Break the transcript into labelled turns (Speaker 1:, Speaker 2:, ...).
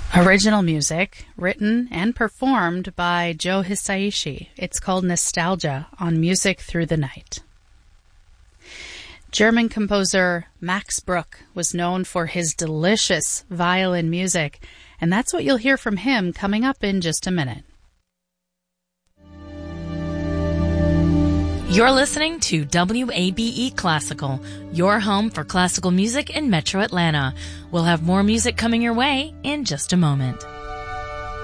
Speaker 1: Original music, written and performed by Joe Hisaishi. It's called Nostalgia on Music Through the Night. German composer Max Bruch was known for his delicious violin music, and that's what you'll hear from him coming up in just a minute.
Speaker 2: You're listening to WABE Classical, your home for classical music in Metro Atlanta. We'll have more music coming your way in just a moment.